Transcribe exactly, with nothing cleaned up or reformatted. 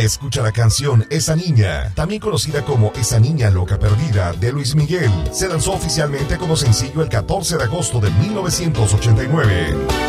Escucha la canción Esa Niña, también conocida como Esa Niña Loca Perdida, de Luis Miguel. Se lanzó oficialmente como sencillo el catorce de agosto de mil novecientos ochenta y nueve.